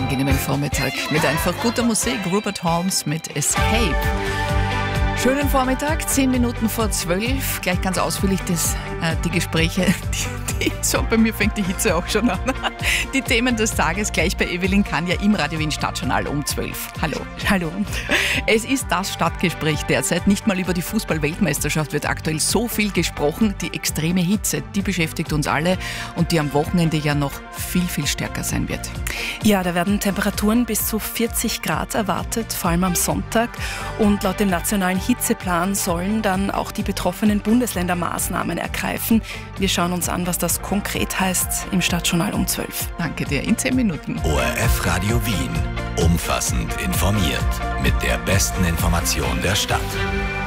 angenehmen Vormittag mit einfach guter Musik. Rupert Holmes mit Escape. Schönen Vormittag, 10 Minuten vor 12. Gleich ganz ausführlich die Gespräche. So, bei mir fängt die Hitze auch schon an. Die Themen des Tages gleich bei Evelyn Kanja im Radio Wien Stadtjournal um 12. Hallo. Hallo. Es ist das Stadtgespräch derzeit. Nicht mal über die Fußball-Weltmeisterschaft wird aktuell so viel gesprochen. Die extreme Hitze, die beschäftigt uns alle und die am Wochenende ja noch viel, viel stärker sein wird. Ja, da werden Temperaturen bis zu 40 Grad erwartet, vor allem am Sonntag. Und laut dem nationalen Hitzeplan sollen dann auch die betroffenen Bundesländer Maßnahmen ergreifen. Wir schauen uns an, was das konkret heißt im Stadtjournal um 12. Danke dir, in 10 Minuten. ORF Radio Wien. Umfassend informiert. Mit der besten Information der Stadt.